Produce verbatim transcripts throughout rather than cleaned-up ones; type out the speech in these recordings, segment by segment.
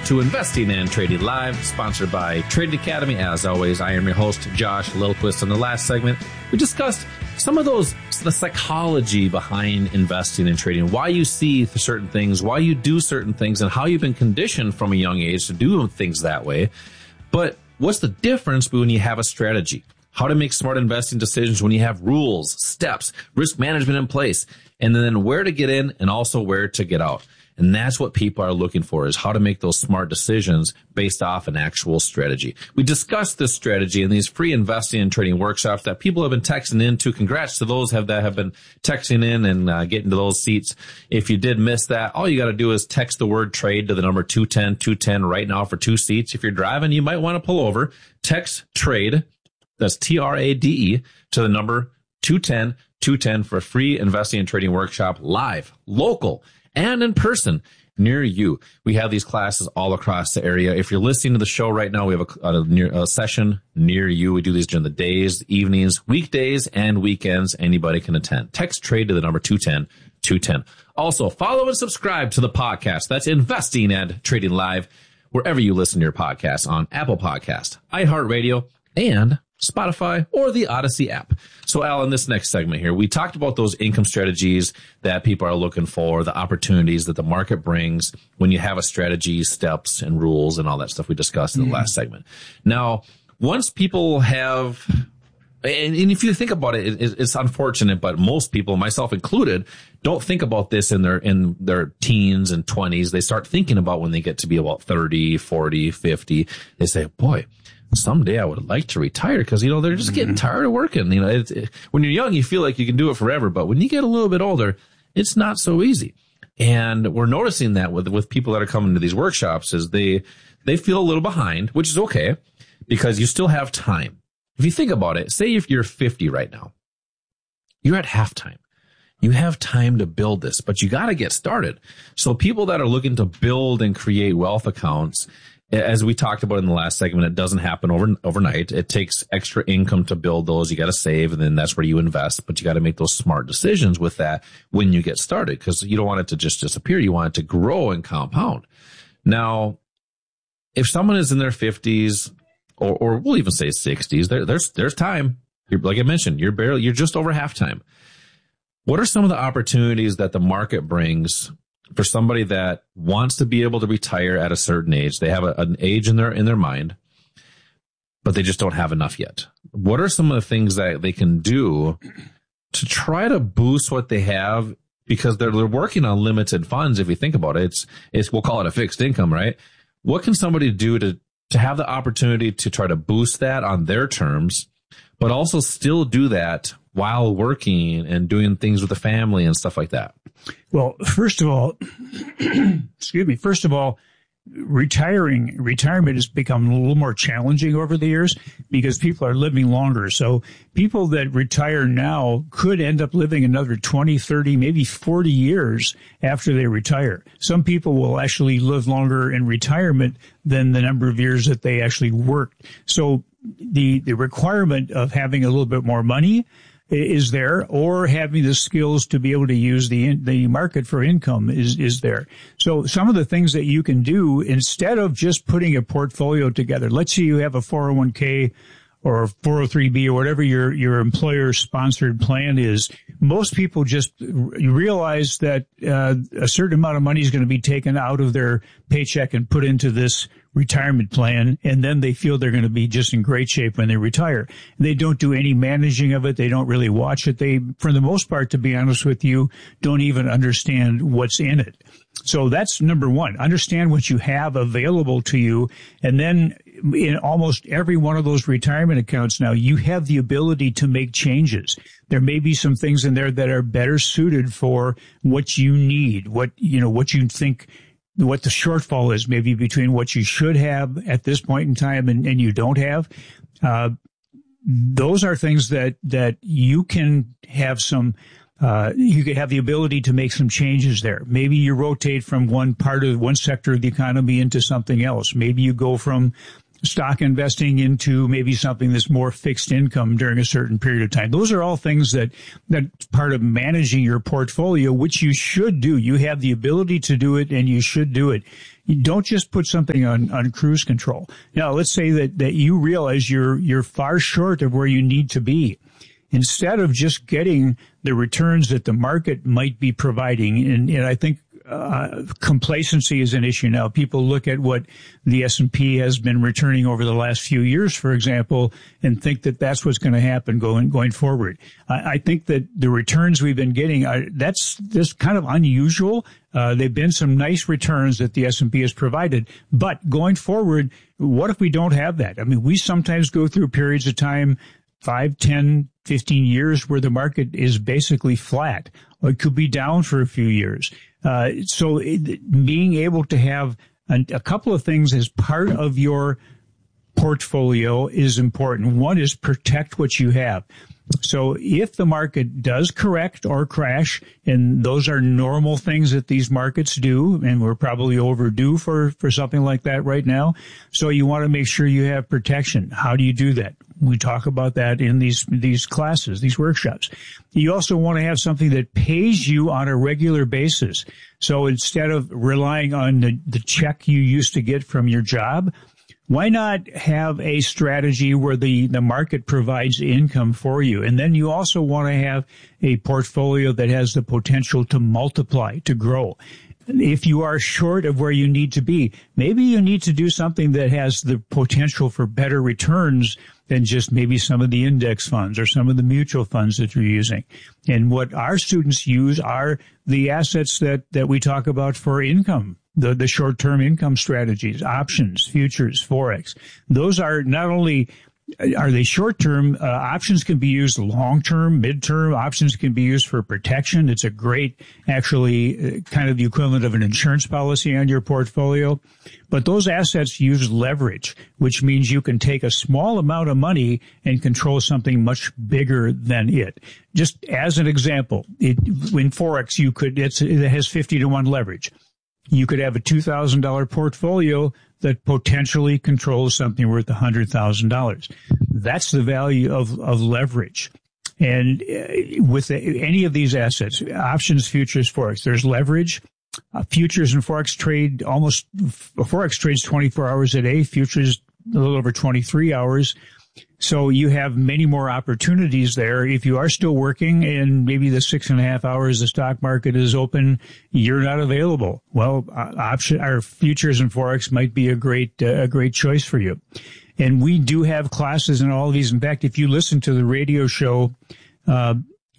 to Investing and Trading Live, sponsored by Trading Academy. As always, I am your host, Josh Lillquist. In the last segment, we discussed some of those, the psychology behind investing and trading, why you see certain things, why you do certain things, and how you've been conditioned from a young age to do things that way. But what's the difference when you have a strategy? How to make smart investing decisions when you have rules, steps, risk management in place, and then where to get in and also where to get out. And that's what people are looking for, is how to make those smart decisions based off an actual strategy. We discussed this strategy in these free investing and trading workshops that people have been texting into. Congrats to those have, that have been texting in and uh, getting to those seats. If you did miss that, all you got to do is text the word trade to the number two ten two ten right now for two seats. If you're driving, you might want to pull over. Text trade, that's T R A D E, to the number two ten two ten for a free investing and trading workshop, live, local, and in person near you. We have these classes all across the area. If you're listening to the show right now, we have a, a, near, a session near you. We do these during the days, evenings, weekdays, and weekends. Anybody can attend. Text trade to the number two ten two ten. Also, follow and subscribe to the podcast. That's Investing and Trading Live, wherever you listen to your podcasts, on Apple Podcast, iHeartRadio, and Spotify, or the Odyssey app. So, Al, in this next segment here, we talked about those income strategies that people are looking for, the opportunities that the market brings when you have a strategy, steps, and rules, and all that stuff we discussed in the mm-hmm. last segment. Now, once people have, and, and if you think about it, it, it's unfortunate, but most people, myself included, don't think about this in their in their teens and twenties. They start thinking about when they get to be about thirty, forty, fifty. They say, boy, someday I would like to retire, because, you know, they're just getting tired of working. You know, it's, it, when you're young, you feel like you can do it forever. But when you get a little bit older, it's not so easy. And we're noticing that with, with people that are coming to these workshops, is they, they feel a little behind, which is okay, because you still have time. If you think about it, say if you're fifty right now, you're at halftime. You have time to build this, but you got to get started. So people that are looking to build and create wealth accounts, as we talked about in the last segment, it doesn't happen over, overnight. It takes extra income to build those. You got to save, and then that's where you invest. But you got to make those smart decisions with that when you get started, because you don't want it to just disappear. You want it to grow and compound. Now, if someone is in their fifties, or, or we'll even say sixties, there, there's there's time. You're, like I mentioned, you're barely you're just over halftime. What are some of the opportunities that the market brings for somebody that wants to be able to retire at a certain age? They have a, an age in their in their mind, but they just don't have enough yet. What are some of the things that they can do to try to boost what they have? Because they're, they're working on limited funds. If you think about it, it's, it's, we'll call it a fixed income, right? What can somebody do to, to have the opportunity to try to boost that on their terms, but also still do that while working and doing things with the family and stuff like that? Well, first of all, excuse me, first of all, retiring, retirement has become a little more challenging over the years because people are living longer. So people that retire now could end up living another twenty, thirty, maybe forty years after they retire. Some people will actually live longer in retirement than the number of years that they actually worked. So the, the requirement of having a little bit more money is there, or having the skills to be able to use the the market for income is is there. So some of the things that you can do, instead of just putting a portfolio together, let's say you have a four oh one k or four oh three b or whatever your your employer sponsored plan is. Most people just realize that uh, a certain amount of money is going to be taken out of their paycheck and put into this retirement plan, and then they feel they're going to be just in great shape when they retire. They don't do any managing of it. They don't really watch it. They, for the most part, to be honest with you, don't even understand what's in it. So that's number one. Understand what you have available to you. And then in almost every one of those retirement accounts now, you have the ability to make changes. There may be some things in there that are better suited for what you need, what, you know, what you think, what the shortfall is maybe between what you should have at this point in time and, and you don't have. Uh, those are things that, that you can have some, uh, you could have the ability to make some changes there. Maybe you rotate from one part of one sector of the economy into something else. Maybe you go from stock investing into maybe something that's more fixed income during a certain period of time. Those are all things that, that's part of managing your portfolio, which you should do. You have the ability to do it and you should do it. You don't just put something on, on cruise control. Now, let's say that, that you realize you're, you're far short of where you need to be. Instead of just getting the returns that the market might be providing, and, and I think uh, complacency is an issue now. People look at what the S and P has been returning over the last few years, for example, and think that that's what's going to happen going going forward. I, I think that the returns we've been getting, are, that's that's kind of unusual. Uh, they've been some nice returns that the S and P has provided, but going forward, what if we don't have that? I mean, we sometimes go through periods of time, five, ten, fifteen years where the market is basically flat. Or it could be down for a few years. Uh, so it, being able to have a, a couple of things as part of your portfolio is important. One is protect what you have. So if the market does correct or crash, and those are normal things that these markets do, and we're probably overdue for, for something like that right now. So you want to make sure you have protection. How do you do that? We talk about that in these, these classes, these workshops. You also want to have something that pays you on a regular basis. So instead of relying on the, the check you used to get from your job, why not have a strategy where the, the market provides income for you? And then you also want to have a portfolio that has the potential to multiply, to grow. If you are short of where you need to be, maybe you need to do something that has the potential for better returns than just maybe some of the index funds or some of the mutual funds that you're using. And what our students use are the assets that, that we talk about for income. The, the short-term income strategies, options, futures, Forex. Those are not only, are they short-term, uh, options can be used long-term, mid-term, options can be used for protection. It's a great, actually, uh, kind of the equivalent of an insurance policy on your portfolio. But those assets use leverage, which means you can take a small amount of money and control something much bigger than it. Just as an example, it, in Forex, you could, it's, it has fifty to one leverage. You could have a two thousand dollars portfolio that potentially controls something worth one hundred thousand dollars. That's the value of, of leverage. And uh, with the, any of these assets, options, futures, Forex, there's leverage. Uh, futures and Forex trade almost, Forex trades twenty-four hours a day, futures a little over twenty-three hours. So you have many more opportunities there. If you are still working and maybe the six and a half hours the stock market is open, you're not available. Well, uh, option, our futures and Forex might be a great, uh, a great choice for you. And we do have classes in all of these. In fact, if you listen to the radio show, uh,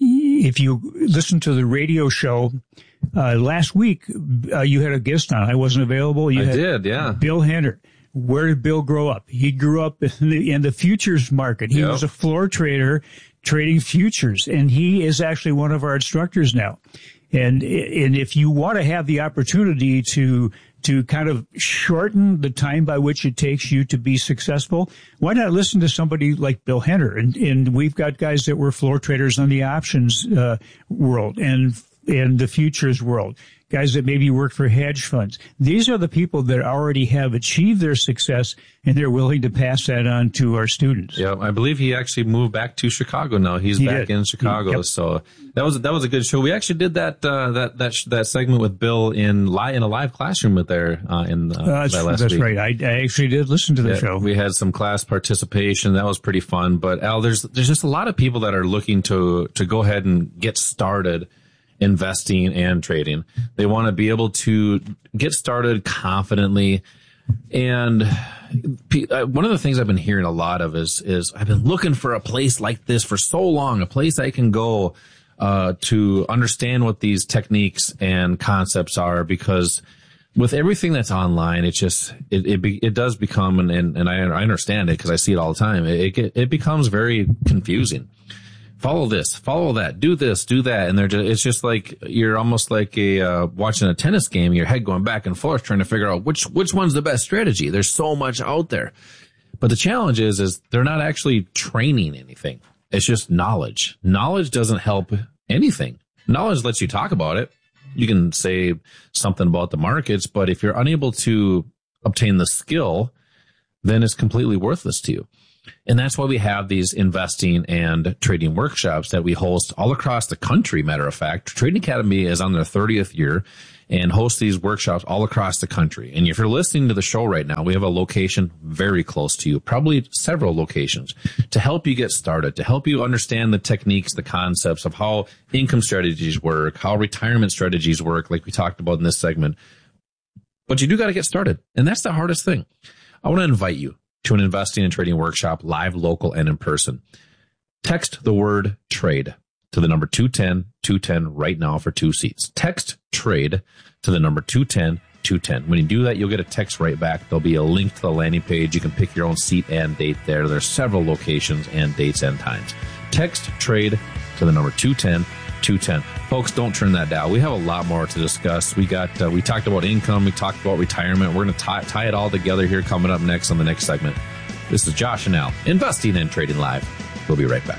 if you listen to the radio show, uh, last week, uh, you had a guest on. I wasn't available. You I had did, yeah. Bill Henner. Where did Bill grow up? He grew up in the, in the futures market. He yep. was a floor trader trading futures, and he is actually one of our instructors now. And, and if you want to have the opportunity to, to kind of shorten the time by which it takes you to be successful, why not listen to somebody like Bill Henner? And, and we've got guys that were floor traders on the options, uh, world and, and the futures world. Guys that maybe work for hedge funds. These are the people that already have achieved their success, and they're willing to pass that on to our students. Yeah, I believe he actually moved back to Chicago now. He's he back did. in Chicago, yep. So that was that was a good show. We actually did that uh, that that that segment with Bill in li- in a live classroom with there uh, in uh, uh, that's, that last that's week. right. I, I actually did listen to the yeah, show. We had some class participation. That was pretty fun. But Al, there's there's just a lot of people that are looking to to go ahead and get started investing and trading. They want to be able to get started confidently. And one of the things I've been hearing a lot of is, is I've been looking for a place like this for so long, a place I can go, uh, to understand what these techniques and concepts are, because with everything that's online, it's just, it, it, be, it does become, and, and I, I understand it because I see it all the time. It, it, it becomes very confusing. Follow this, follow that, do this, do that. And they're just, it's just like, you're almost like a, uh, watching a tennis game, your head going back and forth trying to figure out which, which one's the best strategy. There's so much out there. But the challenge is, is they're not actually training anything. It's just knowledge. Knowledge doesn't help anything. Knowledge lets you talk about it. You can say something about the markets, but if you're unable to obtain the skill, then it's completely worthless to you. And that's why we have these investing and trading workshops that we host all across the country. Matter of fact, Trading Academy is on their thirtieth year, and host these workshops all across the country. And if you're listening to the show right now, we have a location very close to you, probably several locations, to help you get started, to help you understand the techniques, the concepts of how income strategies work, how retirement strategies work, like we talked about in this segment. But you do got to get started. And that's the hardest thing. I want to invite you to an investing and trading workshop, live, local, and in person. Text the word trade to the number two ten two ten right now for two seats. Text trade to the number two ten two ten. When you do that, you'll get a text right back. There'll be a link to the landing page. You can pick your own seat and date there. There's several locations and dates and times. Text trade to the number two ten two ten. Folks, don't turn that dial. We have a lot more to discuss. We got, uh, we talked about income. We talked about retirement. We're going to tie, tie it all together here coming up next on the next segment. This is Josh and Al, Investing and Trading Live. We'll be right back.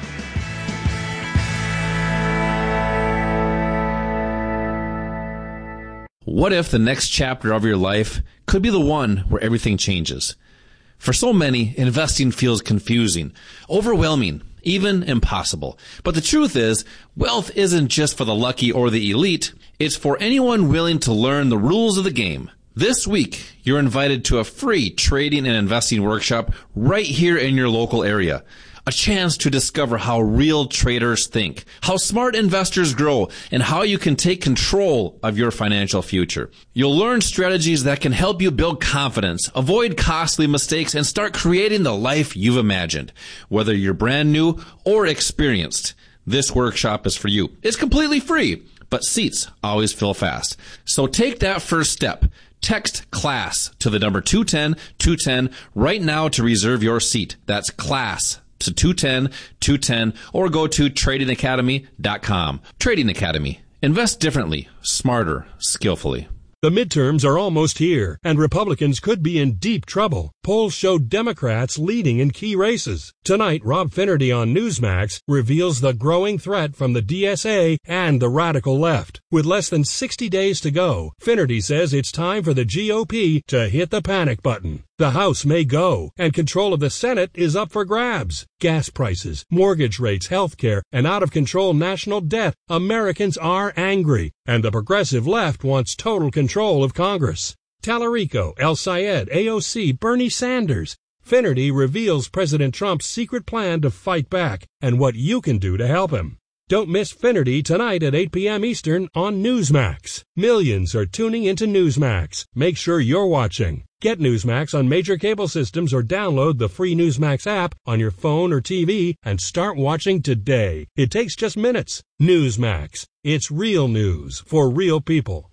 What if the next chapter of your life could be the one where everything changes? For so many, investing feels confusing, overwhelming, even impossible. But the truth is, wealth isn't just for the lucky or the elite. It's for anyone willing to learn the rules of the game. This week, you're invited to a free trading and investing workshop right here in your local area. A chance to discover how real traders think, how smart investors grow, and how you can take control of your financial future. You'll learn strategies that can help you build confidence, avoid costly mistakes, and start creating the life you've imagined. Whether you're brand new or experienced, this workshop is for you. It's completely free, but seats always fill fast. So take that first step. Text CLASS to the number two ten two ten right now to reserve your seat. That's CLASS to two ten two ten, or go to trading academy dot com. Trading Academy. Invest differently, smarter, skillfully. The midterms are almost here, and Republicans could be in deep trouble. Polls show Democrats leading in key races. Tonight, Rob Finnerty on Newsmax reveals the growing threat from the D S A and the radical left. With less than sixty days to go, Finnerty says it's time for the G O P to hit the panic button. The House may go, and control of the Senate is up for grabs. Gas prices, mortgage rates, health care, and out-of-control national debt. Americans are angry, and the progressive left wants total control of Congress. Tallarico, El Sayed, A O C, Bernie Sanders. Finnerty reveals President Trump's secret plan to fight back and what you can do to help him. Don't miss Finnerty tonight at eight p.m. Eastern on Newsmax. Millions are tuning into Newsmax. Make sure you're watching. Get Newsmax on major cable systems or download the free Newsmax app on your phone or T V and start watching today. It takes just minutes. Newsmax. It's real news for real people.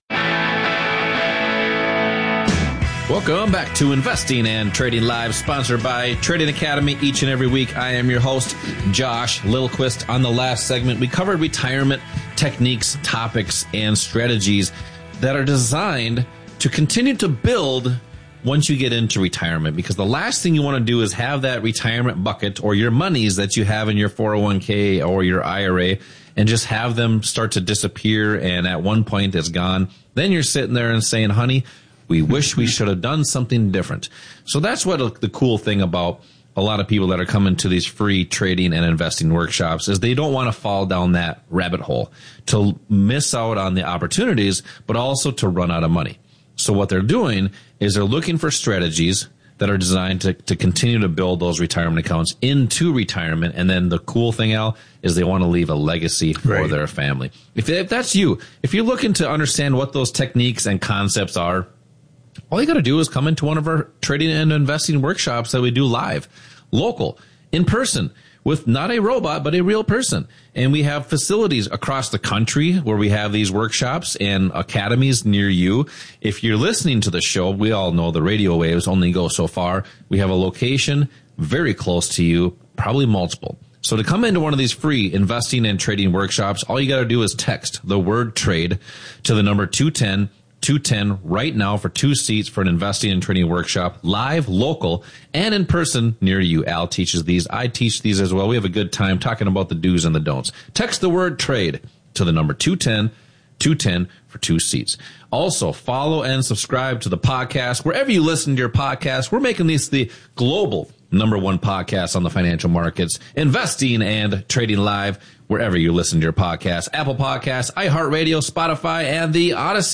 Welcome back to Investing and Trading Live, sponsored by Trading Academy each and every week. I am your host, Josh Littlequist. On the last segment, we covered retirement techniques, topics, and strategies that are designed to continue to build once you get into retirement, because the last thing you want to do is have that retirement bucket or your monies that you have in your four oh one k or your I R A and just have them start to disappear, and at one point it's gone. Then you're sitting there and saying, honey, we wish we should have done something different. So that's what the cool thing about a lot of people that are coming to these free trading and investing workshops is they don't want to fall down that rabbit hole to miss out on the opportunities, but also to run out of money. So what they're doing is they're looking for strategies that are designed to, to continue to build those retirement accounts into retirement. And then the cool thing, Al, is they want to leave a legacy for right. their family. If, if that's you, if you're looking to understand what those techniques and concepts are, all you got to do is come into one of our trading and investing workshops that we do live, local, in person, with not a robot, but a real person. And we have facilities across the country where we have these workshops and academies near you. If you're listening to the show, we all know the radio waves only go so far. We have a location very close to you, probably multiple. So to come into one of these free investing and trading workshops, all you got to do is text the word trade to the number two ten two ten right now for two seats for an investing and trading workshop, live, local, and in person near you. Al teaches these. I teach these as well. We have a good time talking about the do's and the don'ts. Text the word trade to the number two ten two ten for two seats. Also, follow and subscribe to the podcast. Wherever you listen to your podcast, we're making these the global number one podcast on the financial markets, Investing and Trading Live, wherever you listen to your podcast. Apple Podcasts, iHeartRadio, Spotify, and the Odyssey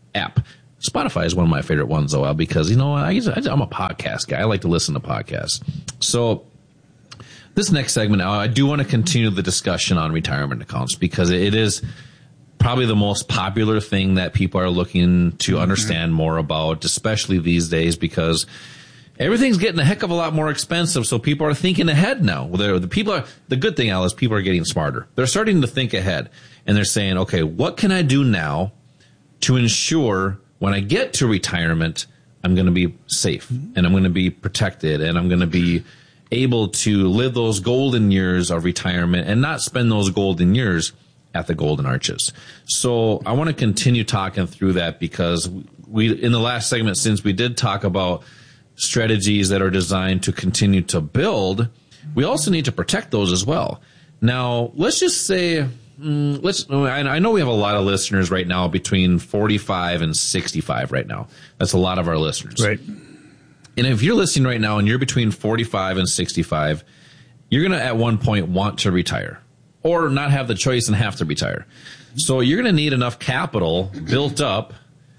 app. Spotify is one of my favorite ones, though, Al, because, you know, I guess I'm a podcast guy. I like to listen to podcasts. So this next segment, I do want to continue the discussion on retirement accounts because it is probably the most popular thing that people are looking to mm-hmm. understand more about, especially these days, because everything's getting a heck of a lot more expensive. So people are thinking ahead now. They're, the people are, the good thing, Al, is people are getting smarter. They're starting to think ahead, and they're saying, okay, what can I do now to ensure when I get to retirement, I'm going to be safe and I'm going to be protected and I'm going to be able to live those golden years of retirement and not spend those golden years at the golden arches. So I want to continue talking through that because we, in the last segment, since we did talk about strategies that are designed to continue to build, we also need to protect those as well. Now, let's just say, mm, let's. I know we have a lot of listeners right now between forty-five and sixty-five right now. That's a lot of our listeners. Right. And if you're listening right now and you're between forty-five and sixty-five, you're going to at one point want to retire or not have the choice and have to retire. So you're going to need enough capital built up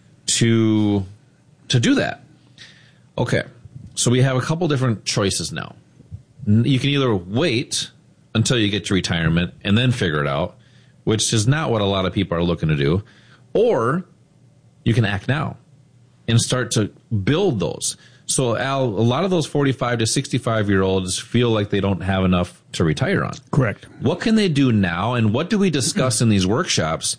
to to do that. Okay, so we have a couple different choices now. You can either wait until you get to retirement and then figure it out, which is not what a lot of people are looking to do, or you can act now and start to build those. So, Al, a lot of those forty-five to sixty-five-year-olds feel like they don't have enough to retire on. Correct. What can they do now, and what do we discuss in these workshops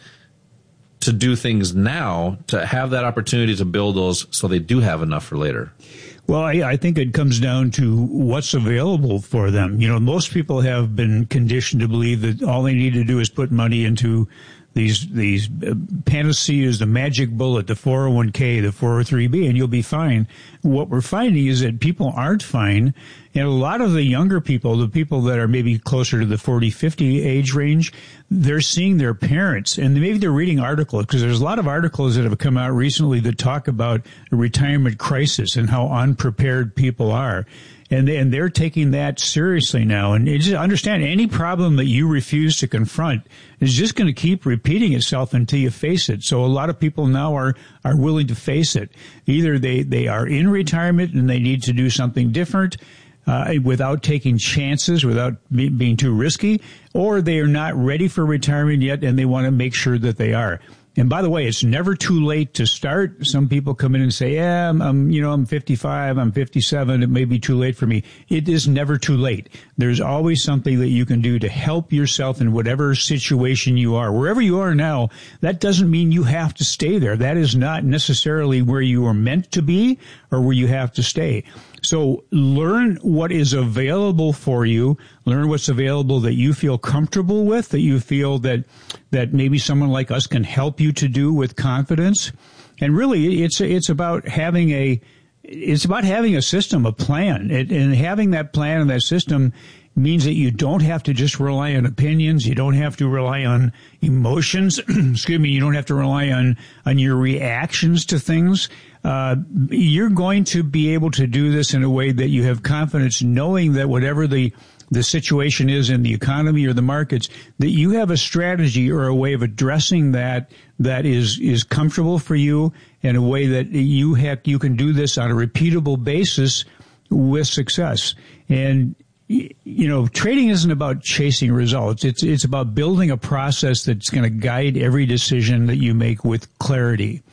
to do things now to have that opportunity to build those so they do have enough for later? Well, I, I think it comes down to what's available for them. You know, most people have been conditioned to believe that all they need to do is put money into these these uh, panaceas, the magic bullet, the four oh one k, the four oh three b, and you'll be fine. What we're finding is that people aren't fine. And a lot of the younger people, the people that are maybe closer to the forty, fifty age range, they're seeing their parents, and maybe they're reading articles, because there's a lot of articles that have come out recently that talk about a retirement crisis and how unprepared people are. And, they, and they're taking that seriously now. And you just understand, any problem that you refuse to confront is just going to keep repeating itself until you face it. So a lot of people now are, are willing to face it. Either they, they are in retirement and they need to do something different, uh, without taking chances, without be, being too risky, or they are not ready for retirement yet and they want to make sure that they are. And by the way, it's never too late to start. Some people come in and say, yeah, I'm, I'm, you know, I'm fifty-five, I'm fifty-seven, it may be too late for me. It is never too late. There's always something that you can do to help yourself in whatever situation you are. Wherever you are now, that doesn't mean you have to stay there. That is not necessarily where you are meant to be or where you have to stay. So learn what is available for you. Learn what's available that you feel comfortable with, that you feel that that maybe someone like us can help you to do with confidence. And really, it's it's about having a it's about having a system, a plan, it, and having that plan and that system means that you don't have to just rely on opinions. You don't have to rely on emotions. Excuse me. You don't have to rely on on your reactions to things. Uh, you're going to be able to do this in a way that you have confidence, knowing that whatever the the situation is in the economy or the markets, that you have a strategy or a way of addressing that that is is comfortable for you, in a way that you have you can do this on a repeatable basis with success. And you know, trading isn't about chasing results. It's it's about building a process that's going to guide every decision that you make with clarity.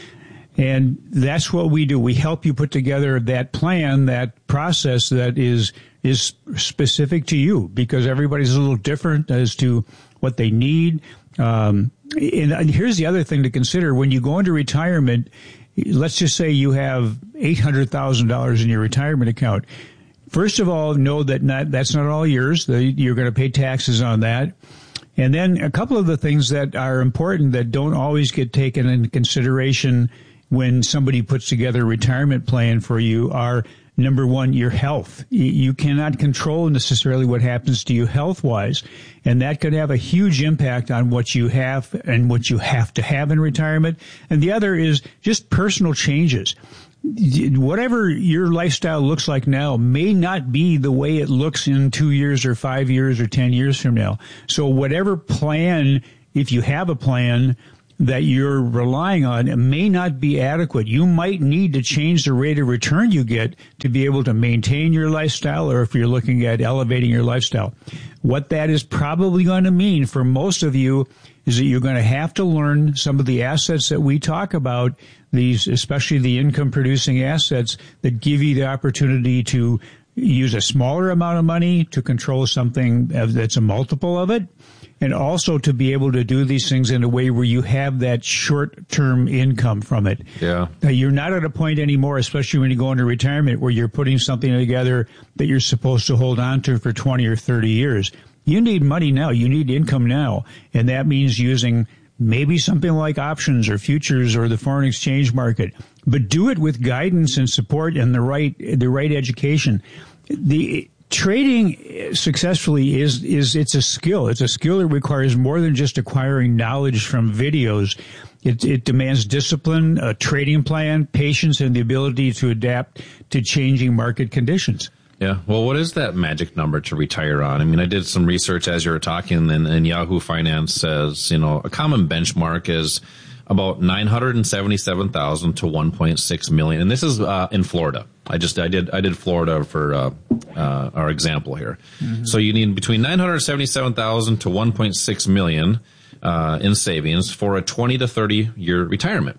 And that's what we do. We help you put together that plan, that process that is is specific to you, because everybody's a little different as to what they need. Um, and, and here's the other thing to consider. When you go into retirement, let's just say you have eight hundred thousand dollars in your retirement account. First of all, know that not, that's not all yours. The, you're going to pay taxes on that. And then a couple of the things that are important that don't always get taken into consideration when somebody puts together a retirement plan for you are, number one, your health. You cannot control necessarily what happens to you health-wise, and that could have a huge impact on what you have and what you have to have in retirement. And the other is just personal changes. Whatever your lifestyle looks like now may not be the way it looks in two years or five years or ten years from now. So whatever plan, if you have a plan, that you're relying on may not be adequate. You might need to change the rate of return you get to be able to maintain your lifestyle, or if you're looking at elevating your lifestyle. What that is probably going to mean for most of you is that you're going to have to learn some of the assets that we talk about, these, especially the income producing assets that give you the opportunity to use a smaller amount of money to control something that's a multiple of it, and also to be able to do these things in a way where you have that short-term income from it. Yeah. Now, you're not at a point anymore, especially when you go into retirement, where you're putting something together that you're supposed to hold on to for twenty or thirty years. You need money now. You need income now. And that means using maybe something like options or futures or the foreign exchange market. But do it with guidance and support and the right the right education. The trading successfully is is it's a skill. It's a skill that requires more than just acquiring knowledge from videos. It, it demands discipline, a trading plan, patience, and the ability to adapt to changing market conditions. Yeah. Well, what is that magic number to retire on? I mean, I did some research as you were talking, and, and Yahoo Finance says, you know, a common benchmark is about nine hundred seventy-seven thousand to one point six million. And this is uh, in Florida. I just, I did, I did Florida for uh, uh, our example here. Mm-hmm. So you need between nine hundred seventy-seven thousand to one point six million uh, in savings for a twenty to thirty year retirement.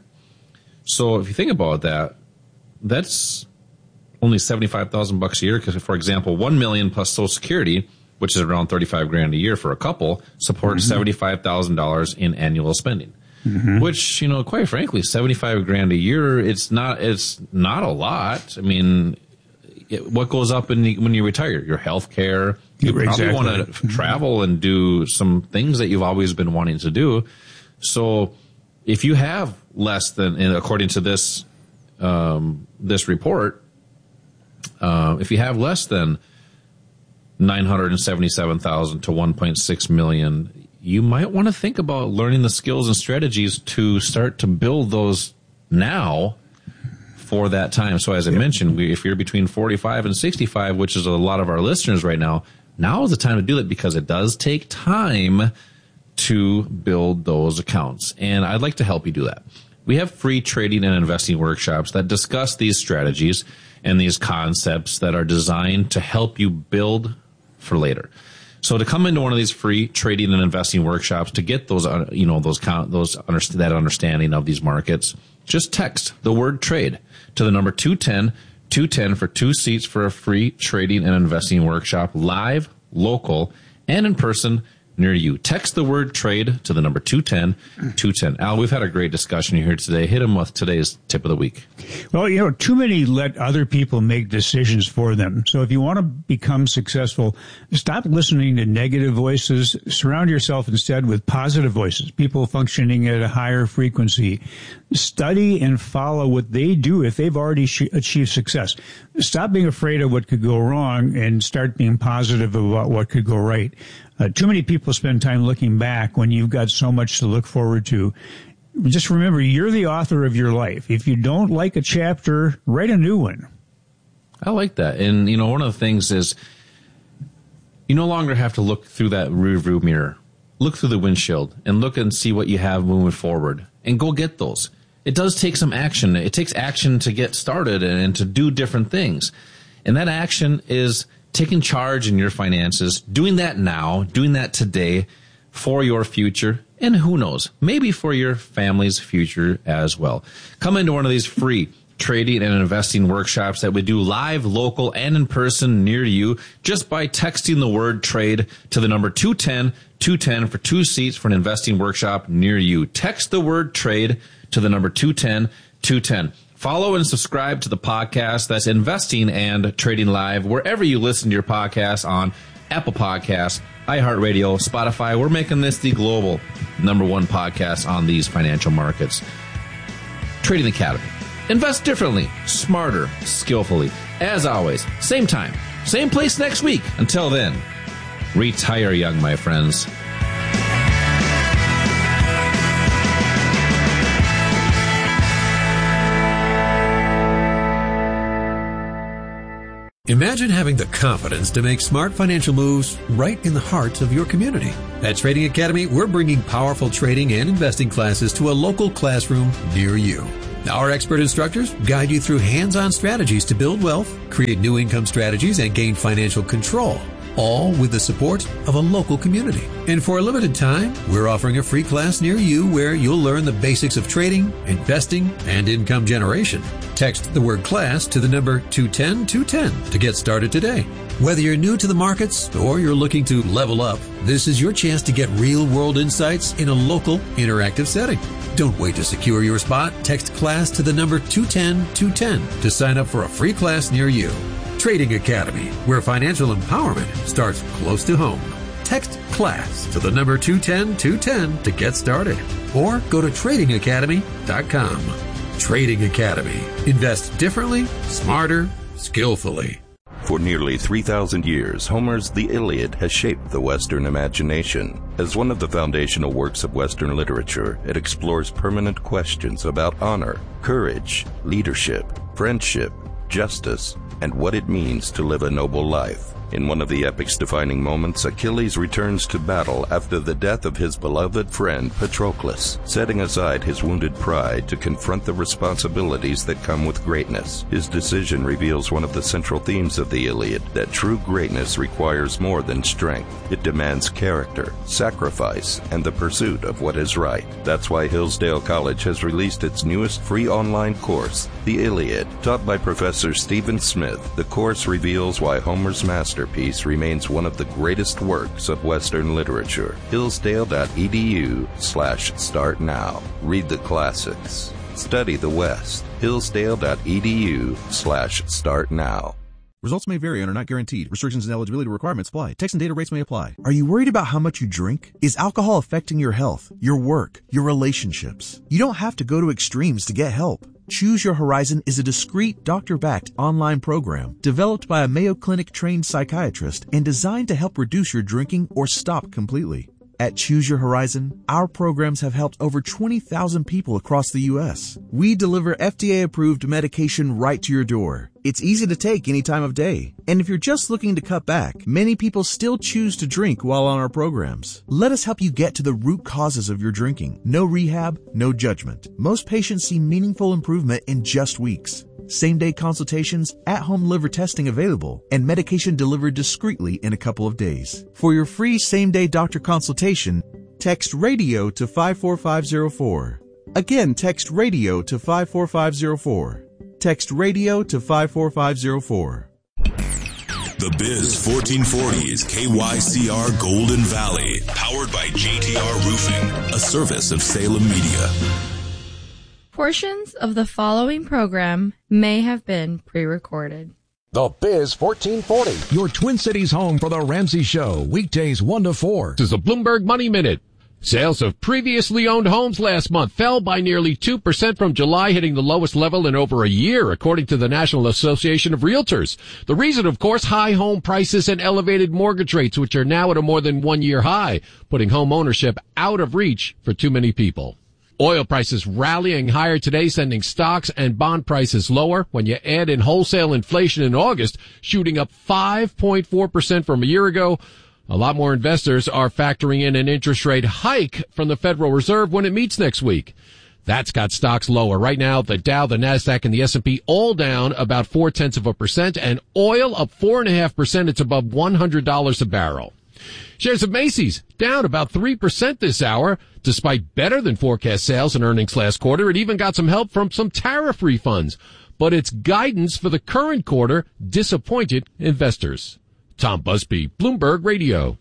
So if you think about that, that's only seventy-five thousand bucks a year. Because, for example, one million plus Social Security, which is around thirty-five grand a year for a couple, supports mm-hmm. seventy-five thousand dollars in annual spending. Mm-hmm. Which, you know, quite frankly, seventy-five grand a year, it's not, it's not a lot. I mean, it, what goes up in the, when you retire? Your health care. You probably exactly. want to mm-hmm. travel and do some things that you've always been wanting to do. So if you have less than, and according to this, um, this report, uh, if you have less than nine hundred seventy-seven thousand to one point six million, you might want to think about learning the skills and strategies to start to build those now for that time. So as I yep. mentioned, we, if you're between forty-five and sixty-five, which is a lot of our listeners right now, now is the time to do it, because it does take time to build those accounts. And I'd like to help you do that. We have free trading and investing workshops that discuss these strategies and these concepts that are designed to help you build for later. So to come into one of these free trading and investing workshops, to get those, uh, you know, those count, those that understanding of these markets, just text the word trade to the number two ten, two ten for two seats for a free trading and investing workshop, live, local, and in person near you. Text the word trade to the number two ten, two ten. Al, we've had a great discussion here today. Hit him with today's tip of the week. Well, you know, too many let other people make decisions for them. So if you want to become successful, stop listening to negative voices. Surround yourself instead with positive voices, people functioning at a higher frequency. Study and follow what they do if they've already sh- achieved success. Stop being afraid of what could go wrong and start being positive about what could go right. Uh, too many people spend time looking back when you've got so much to look forward to. Just remember, you're the author of your life. If you don't like a chapter, write a new one. I like that. And, you know, one of the things is you no longer have to look through that rear view mirror. Look through the windshield and look and see what you have moving forward and go get those. It does take some action. It takes action to get started and, and to do different things. And that action is taking charge in your finances, doing that now, doing that today for your future, and who knows, maybe for your family's future as well. Come into one of these free trading and investing workshops that we do live, local, and in person near you just by texting the word trade to the number two ten, two ten for two seats for an investing workshop near you. Text the word trade to the number two ten, two ten. Follow and subscribe to the podcast. That's Investing and Trading Live, wherever you listen to your podcasts, on Apple Podcasts, iHeartRadio, Spotify. We're making this the global number one podcast on these financial markets. Trading Academy. Invest differently, smarter, skillfully. As always, same time, same place next week. Until then, retire young, my friends. Imagine having the confidence to make smart financial moves right in the heart of your community. At Trading Academy, we're bringing powerful trading and investing classes to a local classroom near you. Our expert instructors guide you through hands-on strategies to build wealth, create new income strategies, and gain financial control, all with the support of a local community. And for a limited time, we're offering a free class near you where you'll learn the basics of trading, investing, and income generation. Text the word class to the number two ten two ten to get started today. Whether you're new to the markets or you're looking to level up, this is your chance to get real-world insights in a local, interactive setting. Don't wait to secure your spot. Text class to the number two ten two ten to sign up for a free class near you. Trading Academy, where financial empowerment starts close to home. Text class to the number two ten two ten to get started, or go to trading academy dot com. Trading Academy. Invest differently, smarter, skillfully. For nearly three thousand years, Homer's The Iliad has shaped the Western imagination. As one of the foundational works of Western literature, it explores permanent questions about honor, courage, leadership, friendship, justice, and what it means to live a noble life. In one of the epic's defining moments, Achilles returns to battle after the death of his beloved friend Patroclus, setting aside his wounded pride to confront the responsibilities that come with greatness. His decision reveals one of the central themes of the Iliad, that true greatness requires more than strength. It demands character, sacrifice, and the pursuit of what is right. That's why Hillsdale College has released its newest free online course, The Iliad. Taught by Professor Stephen Smith, the course reveals why Homer's masterpiece remains one of the greatest works of Western literature. Hillsdale.edu slash start now. Read the classics. Study the West. Hillsdale.edu slash start now. Results may vary and are not guaranteed. Restrictions and eligibility requirements apply. Text and data rates may apply. Are you worried about how much you drink? Is alcohol affecting your health, your work, your relationships? You don't have to go to extremes to get help. Choose Your Horizon is a discreet, doctor-backed online program developed by a Mayo Clinic-trained psychiatrist and designed to help reduce your drinking or stop completely. At Choose Your Horizon, our programs have helped over twenty thousand people across the U S. We deliver F D A-approved medication right to your door. It's easy to take any time of day. And if you're just looking to cut back, many people still choose to drink while on our programs. Let us help you get to the root causes of your drinking. No rehab, no judgment. Most patients see meaningful improvement in just weeks. Same-day consultations, at-home liver testing available, and medication delivered discreetly in a couple of days. For your free same-day doctor consultation, text RADIO to five four five zero four. Again, text RADIO to five four five zero four. Text RADIO to five four five zero four. The Biz fourteen forty is K Y C R Golden Valley, powered by J T R Roofing, a service of Salem Media. Portions of the following program may have been pre-recorded. The Biz fourteen forty, your Twin Cities home for The Ramsey Show, weekdays one to four. This is a Bloomberg Money Minute. Sales of previously owned homes last month fell by nearly two percent from July, hitting the lowest level in over a year, according to the National Association of Realtors. The reason, of course, high home prices and elevated mortgage rates, which are now at a more than one-year high, putting home ownership out of reach for too many people. Oil prices rallying higher today, sending stocks and bond prices lower. When you add in wholesale inflation in August, shooting up five point four percent from a year ago, a lot more investors are factoring in an interest rate hike from the Federal Reserve when it meets next week. That's got stocks lower. Right now, the Dow, the NASDAQ, and the S and P all down about four-tenths of a percent, and oil up four point five percent. It's above one hundred dollars a barrel. Shares of Macy's down about three percent this hour, despite better than forecast sales and earnings last quarter. It even got some help from some tariff refunds. But its guidance for the current quarter disappointed investors. Tom Busby, Bloomberg Radio.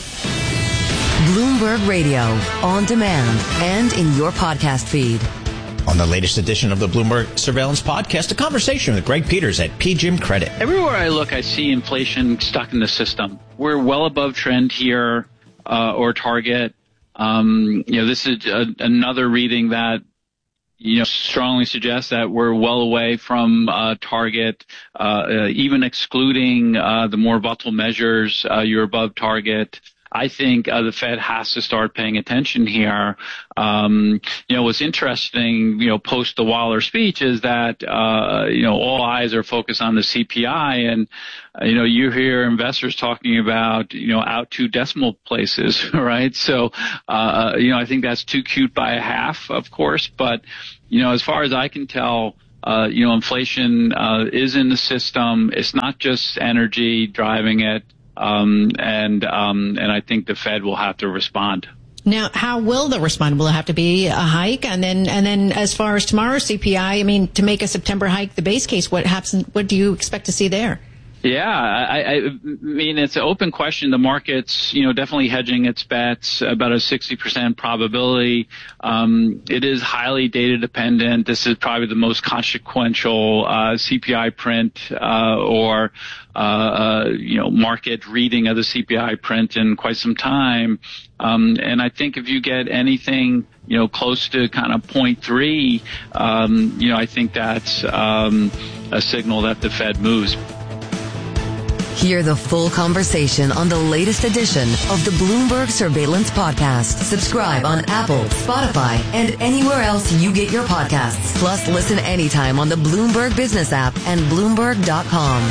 Bloomberg Radio, on demand and in your podcast feed. On the latest edition of the Bloomberg Surveillance Podcast, a conversation with Greg Peters at P G I M Credit. Everywhere I look, I see inflation stuck in the system. We're well above trend here, uh, or target. Um, you know, this is a, another reading that, you know, strongly suggests that we're well away from uh, target. Uh, uh, even excluding uh, the more volatile measures, uh, you're above target. I think uh, the Fed has to start paying attention here. Um, you know, what's interesting, you know, post the Waller speech is that, uh, you know, all eyes are focused on the C P I, and, uh, you know, you hear investors talking about, you know, out two decimal places, right? So, uh, you know, I think that's too cute by a half, of course, but, you know, as far as I can tell, Uh, you know, inflation uh, is in the system. It's not just energy driving it, um, and um, and I think the Fed will have to respond. Now, how will they respond? Will it have to be a hike? And then, and then, as far as tomorrow's C P I, I mean, to make a September hike the base case, what happens? What do you expect to see there? Yeah, I, I mean, it's an open question. The market's, you know, definitely hedging its bets, about a sixty percent probability. Um, it is highly data dependent. This is probably the most consequential uh, C P I print uh, or, uh, uh, you know, market reading of the C P I print in quite some time. Um, and I think if you get anything, you know, close to kind of point three, um, you know, I think that's um, a signal that the Fed moves. Hear the full conversation on the latest edition of the Bloomberg Surveillance Podcast. Subscribe on Apple, Spotify, and anywhere else you get your podcasts. Plus, listen anytime on the Bloomberg Business app and Bloomberg dot com.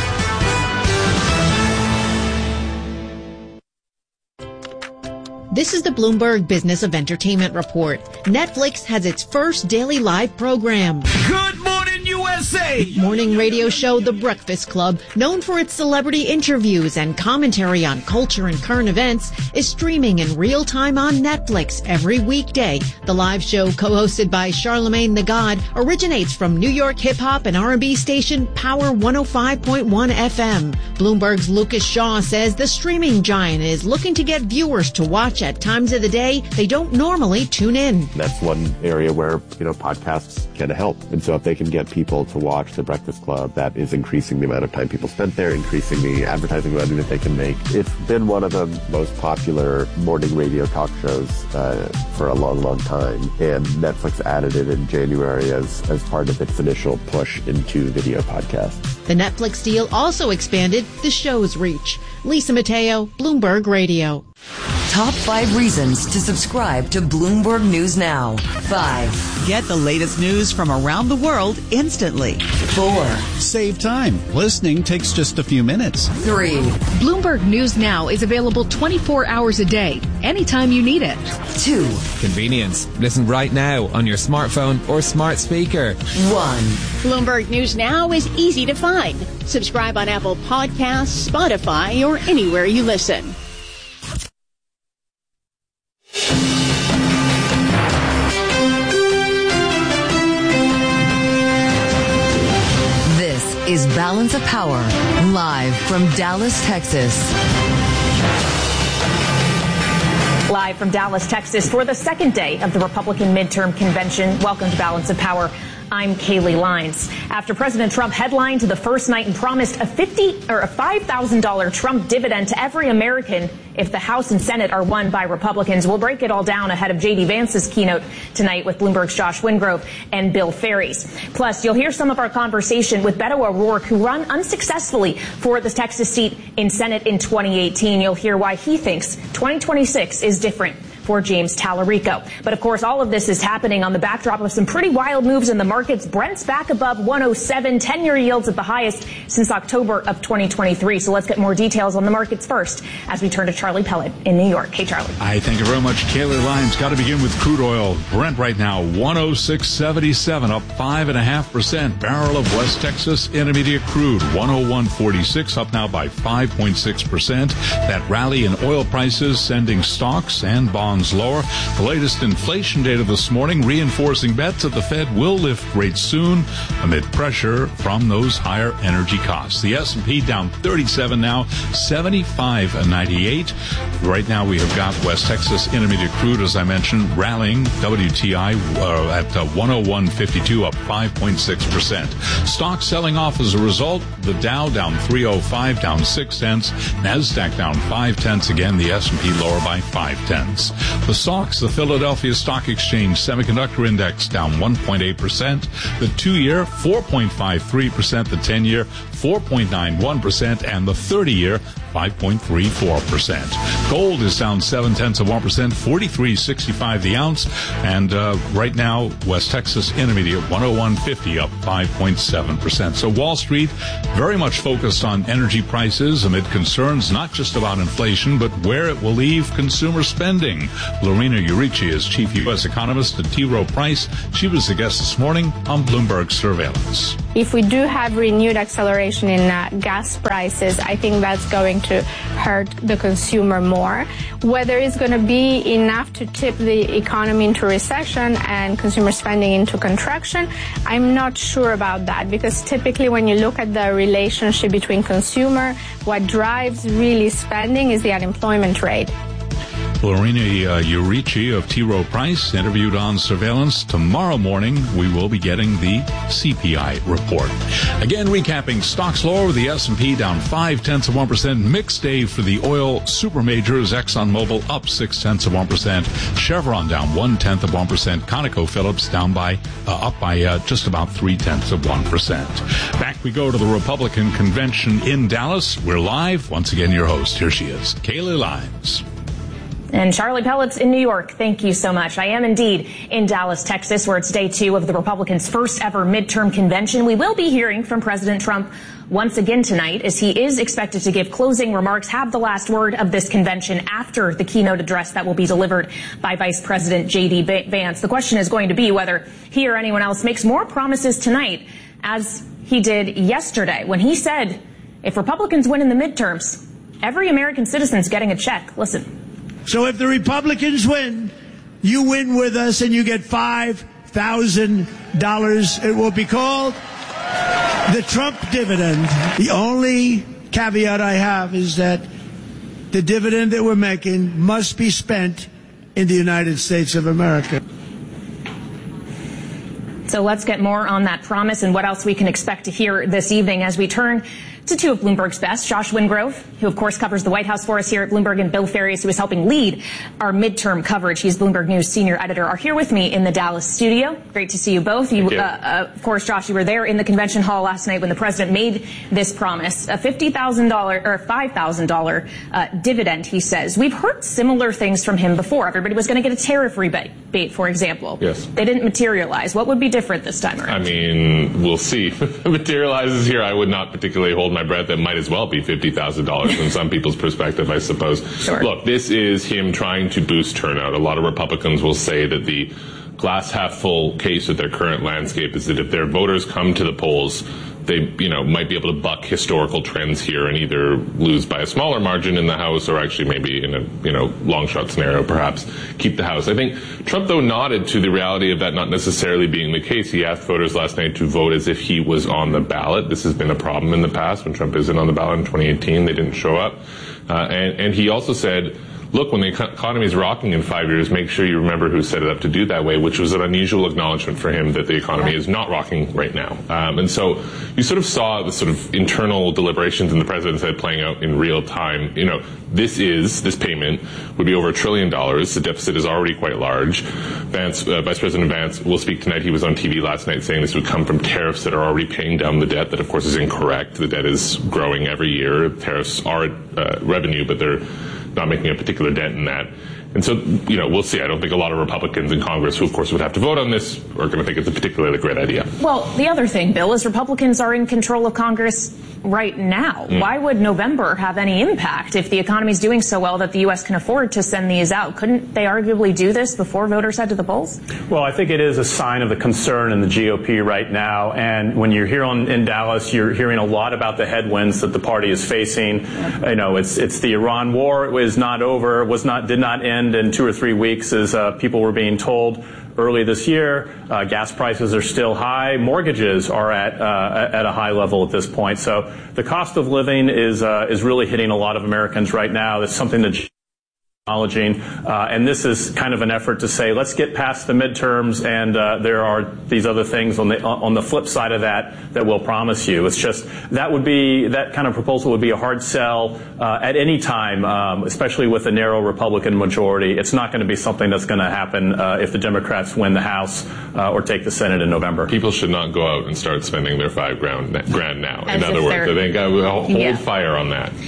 This is the Bloomberg Business of Entertainment Report. Netflix has its first daily live program. Good morning, U S A! Morning radio show The Breakfast Club, known for its celebrity interviews and commentary on culture and current events, is streaming in real time on Netflix every weekday. The live show, co-hosted by Charlemagne the God, originates from New York hip-hop and R and B station Power one oh five point one F M. Bloomberg's Lucas Shaw says the streaming giant is looking to get viewers to watch at times of the day they don't normally tune in. That's one area where, you know, podcasts can help. And so if they can get people to watch The Breakfast Club, that is increasing the amount of time people spent there, increasing the advertising revenue that they can make. It's been one of the most popular morning radio talk shows uh, for a long, long time. And Netflix added it in January as, as part of its initial push into video podcasts. The Netflix deal also expanded the show's reach. Lisa Mateo, Bloomberg Radio. Top five reasons to subscribe to Bloomberg News Now. Five. Get the latest news from around the world instantly. Four. Save time. Listening takes just a few minutes. Three. Bloomberg News Now is available twenty-four hours a day, anytime you need it. Two. Convenience. Listen right now on your smartphone or smart speaker. One. Bloomberg News Now is easy to find. Subscribe on Apple Podcasts, Spotify, or anywhere you listen. This is Balance of Power, live from Dallas, Texas. Live from Dallas, Texas, for the second day of the Republican midterm convention. Welcome to Balance of Power. I'm Kaylee Lines. After President Trump headlined the first night and promised a fifty or a five thousand dollars Trump dividend to every American if the House and Senate are won by Republicans. We'll break it all down ahead of J D Vance's keynote tonight with Bloomberg's Josh Wingrove and Bill Ferries. Plus, you'll hear some of our conversation with Beto O'Rourke, who ran unsuccessfully for the Texas seat in Senate in twenty eighteen. You'll hear why he thinks twenty twenty-six is different for James Tallarico. But of course, all of this is happening on the backdrop of some pretty wild moves in the markets. Brent's back above one oh seven, ten-year yields at the highest since October of twenty twenty-three. So let's get more details on the markets first as we turn to Charlie Pellet in New York. Hey, Charlie. Hi, thank you very much, Kaylee Lines. Got to begin with crude oil. Brent right now, one oh six seventy-seven, up five point five percent. Barrel of West Texas Intermediate crude, one oh one forty-six, up now by five point six percent. That rally in oil prices sending stocks and bonds lower. The latest inflation data this morning reinforcing bets that the Fed will lift rates soon amid pressure from those higher energy costs. The S and P down thirty-seven now, seventy-five ninety-eight. Right now we have got West Texas Intermediate crude, as I mentioned, rallying. W T I uh, at uh, one oh one fifty-two, up five point six percent. Stocks selling off as a result. The Dow down three oh five, down six tenths. NASDAQ down five tenths. Again, the S and P lower by five tenths. The S O X, the Philadelphia Stock Exchange Semiconductor Index, down one point eight percent. The two-year, four point five three percent. The ten-year, four point nine one percent. And the thirty-year, five point three four percent. Gold is down seven tenths of one percent, forty-three sixty-five the ounce. And uh, right now, West Texas Intermediate one oh one fifty, up five point seven percent. So Wall Street very much focused on energy prices amid concerns not just about inflation, but where it will leave consumer spending. Lorena Urici is chief U S economist at T. Rowe Price. She was the guest this morning on Bloomberg Surveillance. If we do have renewed acceleration in uh, gas prices, I think that's going to hurt the consumer more. Whether it's going to be enough to tip the economy into recession and consumer spending into contraction, I'm not sure about that, because typically when you look at the relationship between consumer, what drives really spending is the unemployment rate. Lorena uh, Urici of T. Rowe Price, interviewed on Surveillance. Tomorrow morning, we will be getting the C P I report. Again, recapping stocks lower with the S and P down five tenths of one percent. Mixed day for the oil super majors. ExxonMobil up six tenths of one percent. Chevron down one tenth of one percent. ConocoPhillips down by uh, up by uh, just about three tenths of one percent. Back we go to the Republican convention in Dallas. We're live. Once again, your host. Here she is, Kaylee Lyons. And Charlie Pellets in New York, thank you so much. I am indeed in Dallas, Texas, where it's day two of the Republicans' first ever midterm convention. We will be hearing from President Trump once again tonight, as he is expected to give closing remarks, have the last word of this convention after the keynote address that will be delivered by Vice President J D Vance. The question is going to be whether he or anyone else makes more promises tonight, as he did yesterday when he said, if Republicans win in the midterms, every American citizen's getting a check. Listen. So if the Republicans win, you win with us and you get five thousand dollars. It will be called the Trump dividend. The only caveat I have is that the dividend that we're making must be spent in the United States of America. So let's get more on that promise and what else we can expect to hear this evening as we turn to two of Bloomberg's best. Josh Wingrove, who of course covers the White House for us here at Bloomberg, and Bill Farias, who is helping lead our midterm coverage. He's Bloomberg News senior editor, are here with me in the Dallas studio. Great to see you both. You, uh, uh, of course, Josh, you were there in the convention hall last night when the president made this promise, a fifty thousand dollars or five thousand dollars uh, dividend, he says. We've heard similar things from him before. Everybody was going to get a tariff rebate, for example. Yes. They didn't materialize. What would be different this time around? I mean, we'll see. If it materializes here, I would not particularly hold my breath. That might as well be fifty thousand dollars from some people's perspective, I suppose. Sure. Look, this is him trying to boost turnout. A lot of Republicans will say that the glass half full case of their current landscape is that if their voters come to the polls, they, you know, might be able to buck historical trends here and either lose by a smaller margin in the House or actually maybe in a, you know, long shot scenario, perhaps keep the House. I think Trump, though, nodded to the reality of that not necessarily being the case. He asked voters last night to vote as if he was on the ballot. This has been a problem in the past. When Trump isn't on the ballot in twenty eighteen, they didn't show up. Uh, and, and he also said, look, when the economy is rocking in five years, make sure you remember who set it up to do that way, which was an unusual acknowledgement for him that the economy is not rocking right now. Um, and so you sort of saw the sort of internal deliberations in the president's head playing out in real time. You know, this is, this payment would be over a trillion dollars. The deficit is already quite large. Vance, uh, Vice President Vance will speak tonight. He was on T V last night saying this would come from tariffs that are already paying down the debt. That, of course, is incorrect. The debt is growing every year. Tariffs are uh, revenue, but they're not making a particular dent in that. And so, you know, we'll see. I don't think a lot of Republicans in Congress, who of course would have to vote on this, are going to think it's a particularly great idea. Well, the other thing, Bill, is Republicans are in control of Congress right now. Mm. Why would November have any impact if the economy is doing so well that the U S can afford to send these out? Couldn't they arguably do this before voters head to the polls? Well, I think it is a sign of the concern in the G O P right now. And when you're here on, in Dallas, you're hearing a lot about the headwinds that the party is facing. Yeah. You know, it's it's the Iran war is not over, was not did not end in two or three weeks, as uh, people were being told early this year. Uh, gas prices are still high. Mortgages are at uh, at a high level at this point. So the cost of living is uh, is really hitting a lot of Americans right now. That's something that acknowledging, uh, and this is kind of an effort to say, let's get past the midterms, and uh, there are these other things on the on the flip side of that that we'll promise you. It's just that would be that kind of proposal would be a hard sell uh, at any time, um, especially with a narrow Republican majority. It's not going to be something that's going to happen uh, if the Democrats win the House uh, or take the Senate in November. People should not go out and start spending their five grand, grand now. As in other words, I think I will hold yeah. fire on that.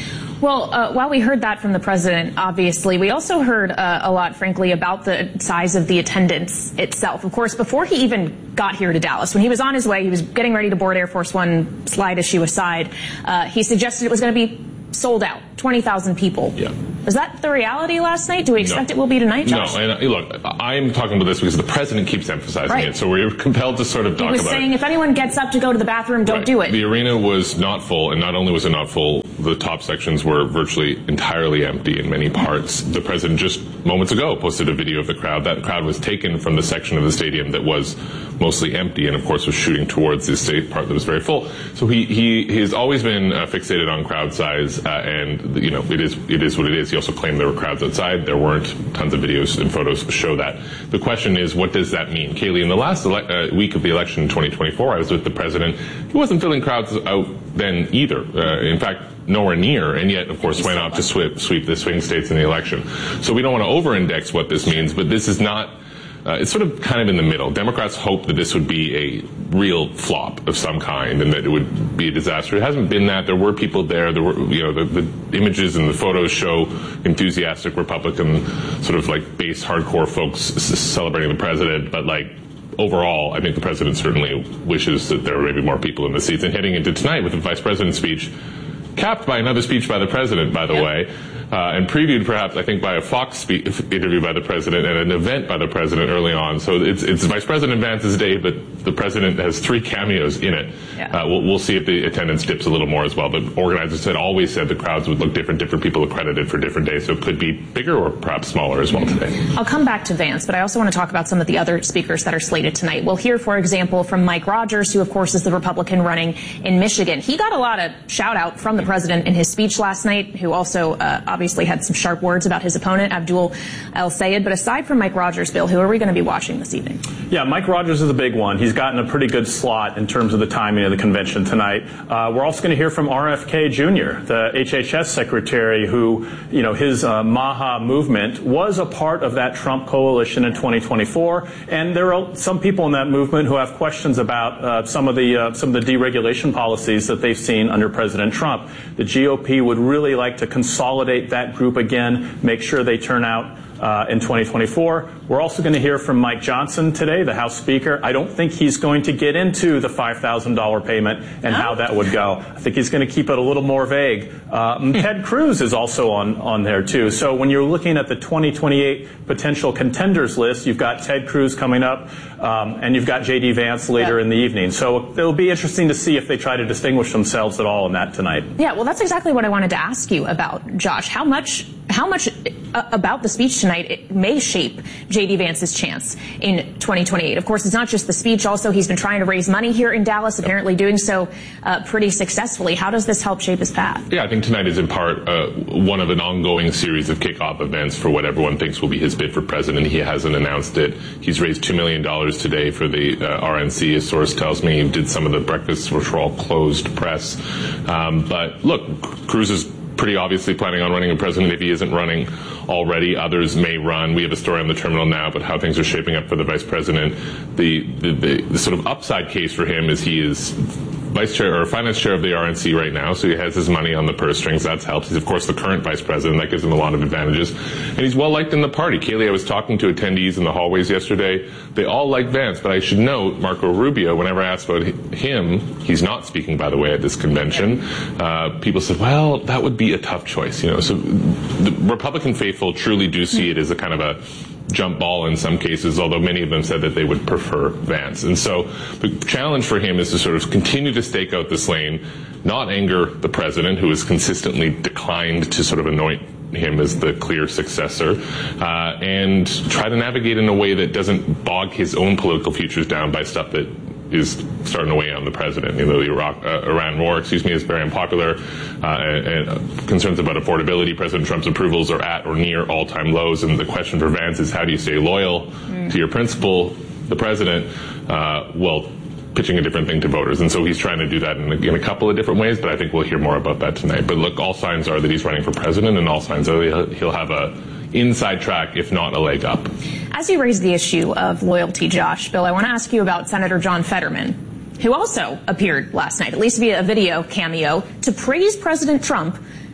Well, uh, while we heard that from the president, obviously, we also heard uh, a lot, frankly, about the size of the attendance itself. Of course, before he even got here to Dallas, when he was on his way, he was getting ready to board Air Force One, slide issue aside, uh, he suggested it was going to be sold out, twenty thousand people. Yeah. Was that the reality last night? Do we expect no. it will be tonight, Josh? No, and uh, look, I'm talking about this because the president keeps emphasizing right. it, so we're compelled to sort of talk about it. He was saying it. if anyone gets up to go to the bathroom, don't right. do it. The arena was not full, and not only was it not full, the top sections were virtually entirely empty in many parts. The president just moments ago posted a video of the crowd. That crowd was taken from the section of the stadium that was mostly empty, and of course was shooting towards the state part that was very full. So he he, he has always been uh, fixated on crowd size, uh, and you know it is it is what it is. He also claimed there were crowds outside. There weren't. Tons of videos and photos show that. The question is, what does that mean? Kaylee, in the last ele- uh, week of the election in twenty twenty-four, I was with the president. He wasn't filling crowds out then either. Uh, in fact, nowhere near, and yet, of course, went out to sweep, sweep the swing states in the election. So we don't want to over-index what this means, but this is not. Uh, it's sort of kind of in the middle. Democrats hope that this would be a real flop of some kind and that it would be a disaster. It hasn't been that. There were people there. There were, you know, the, the images and the photos show enthusiastic Republican, sort of like base hardcore folks s- celebrating the president. But like overall, I think the president certainly wishes that there were maybe more people in the seats. And heading into tonight with the vice president's speech, capped by another speech by the president, by the yep. way. Uh, and previewed perhaps, I think, by a Fox spe- interview by the president and an event by the president early on. So it's, it's Vice President Vance's day, but the president has three cameos in it. Yeah. Uh, we'll, we'll see if the attendance dips a little more as well. But organizers had always said the crowds would look different, different people accredited for different days. So it could be bigger or perhaps smaller as well today. I'll come back to Vance, but I also want to talk about some of the other speakers that are slated tonight. We'll hear, for example, from Mike Rogers, who, of course, is the Republican running in Michigan. He got a lot of shout out from the president in his speech last night, who also uh, obviously had some sharp words about his opponent, Abdul El-Sayed. But aside from Mike Rogers, Bill, who are we going to be watching this evening? Yeah, Mike Rogers is a big one. He's gotten a pretty good slot in terms of the timing of the convention tonight. Uh, we're also going to hear from R F K Junior, the H H S secretary who, you know, his uh, Maha movement was a part of that Trump coalition in twenty twenty-four. And there are some people in that movement who have questions about uh, some of the uh, some of the deregulation policies that they've seen under President Trump. The G O P would really like to consolidate that group again, make sure they turn out uh, in twenty twenty-four. We're also going to hear from Mike Johnson today, the House Speaker. I don't think he's going to get into the five thousand dollars payment and how that would go. I think he's going to keep it a little more vague. Uh, Ted Cruz is also on, on there, too. So when you're looking at the twenty twenty-eight potential contenders list, you've got Ted Cruz coming up, um, and you've got J D. Vance later yeah. in the evening. So it'll be interesting to see if they try to distinguish themselves at all in that tonight. Yeah, well, that's exactly what I wanted to ask you about, Josh. How much, how much uh, about the speech tonight it may shape J D. Vance's chance in twenty twenty-eight? Of course, it's not just the speech. Also, he's been trying to raise money here in Dallas, apparently doing so uh, pretty successfully. How does this help shape his path? Yeah, I think tonight is in part uh, one of an ongoing series of kickoff events for what everyone thinks will be his bid for president. He hasn't announced it. He's raised two million dollars today for the uh, R N C, a source tells me. He did some of the breakfasts, which were all closed press. Um, but look, Cruz is pretty obviously planning on running a president if he isn't running already. Others may run. We have a story on the terminal now about how things are shaping up for the vice president. The, the, the, the sort of upside case for him is he is vice chair or finance chair of the R N C right now, so he has his money on the purse strings. That's helped. He's, of course, the current vice president. That gives him a lot of advantages. And he's well liked in the party. Kaylee, I was talking to attendees in the hallways yesterday. They all like Vance, but I should note Marco Rubio, whenever I asked about him, he's not speaking, by the way, at this convention. Uh, people said, well, that would be a tough choice. You know, so the Republican faithful truly do see it as a kind of a jump ball in some cases, although many of them said that they would prefer Vance. And so the challenge for him is to sort of continue to stake out this lane, not anger the president, who has consistently declined to sort of anoint him as the clear successor, uh, and try to navigate in a way that doesn't bog his own political futures down by stuff that is starting to weigh on the president. You know, the Iraq, uh, Iran war, excuse me, is very unpopular, uh, and, and uh, concerns about affordability. President Trump's approvals are at or near all-time lows, and the question for Vance is how do you stay loyal mm. to your principal, the president, uh, while pitching a different thing to voters. And so he's trying to do that in a, in a couple of different ways, but I think we'll hear more about that tonight. But look, all signs are that he's running for president, and all signs are he'll, he'll have a inside track, if not a leg up. As you raise the issue of loyalty, Josh, Bill, I want to ask you about Senator John Fetterman, who also appeared last night, at least via a video cameo, to praise President Trump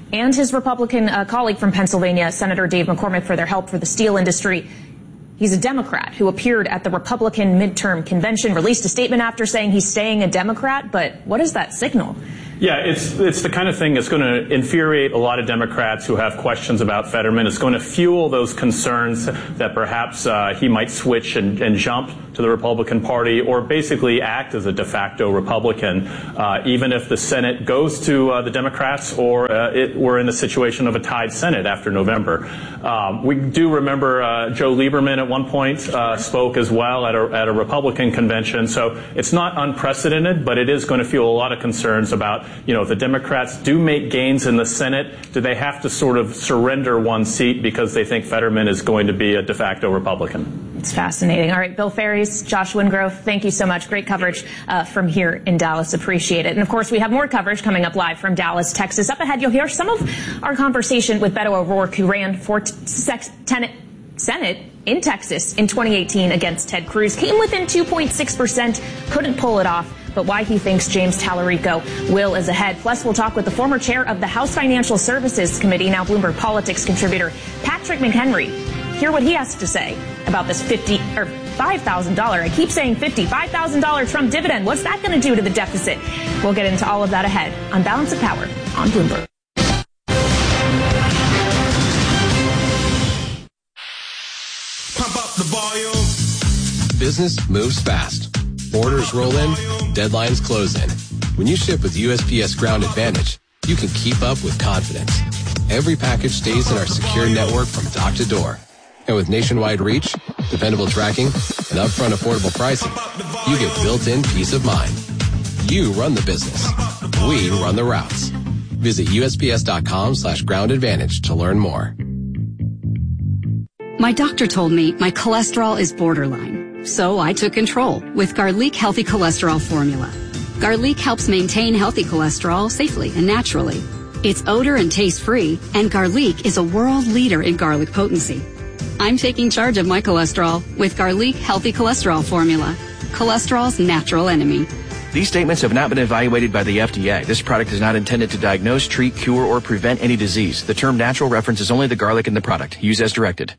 and his Republican uh, colleague from Pennsylvania, Senator Dave McCormick, for their help for the steel industry. He's a Democrat who appeared at the Republican midterm convention, released a statement after saying he's staying a Democrat. But what does that signal? Yeah, it's it's the kind of thing that's going to infuriate a lot of Democrats who have questions about Fetterman. It's going to fuel those concerns that perhaps uh, he might switch and, and jump to the Republican Party, or basically act as a de facto Republican, uh, even if the Senate goes to uh, the Democrats, or uh, it, we're in a situation of a tied Senate after November. Um, we do remember uh, Joe Lieberman at one point uh, spoke as well at a, at a Republican convention. So it's not unprecedented, but it is going to fuel a lot of concerns about, you know, if the Democrats do make gains in the Senate, do they have to sort of surrender one seat because they think Fetterman is going to be a de facto Republican? It's fascinating. All right, Bill Ferries, Josh Wingrove, thank you so much. Great coverage uh, from here in Dallas. Appreciate it. And of course, we have more coverage coming up live from Dallas, Texas. Up ahead, you'll hear some of our conversation with Beto O'Rourke, who ran for t- sex- ten- Senate in Texas in twenty eighteen against Ted Cruz. Came within two point six percent, couldn't pull it off, but why he thinks James Tallarico will is ahead. Plus, we'll talk with the former chair of the House Financial Services Committee, now Bloomberg Politics contributor, Patrick McHenry. Hear what he has to say about this fifty or five thousand dollars. I keep saying fifty, five thousand dollars Trump dividend. What's that going to do to the deficit? We'll get into all of that ahead on Balance of Power on Bloomberg. Pump up the volume. Business moves fast. Orders roll in, deadlines close in. When you ship with U S P S Ground Advantage, you can keep up with confidence. Every package stays in our secure network from dock to door. And with nationwide reach, dependable tracking, and upfront affordable pricing, you get built-in peace of mind. You run the business. We run the routes. Visit USPS.com slash ground advantage to learn more. My doctor told me my cholesterol is borderline, so I took control with Garlic Healthy Cholesterol Formula. Garlic helps maintain healthy cholesterol safely and naturally. It's odor and taste free, and Garlic is a world leader in garlic potency. I'm taking charge of my cholesterol with Garlic Healthy Cholesterol Formula, cholesterol's natural enemy. These statements have not been evaluated by the F D A. This product is not intended to diagnose, treat, cure, or prevent any disease. The term natural references only the garlic in the product. Use as directed.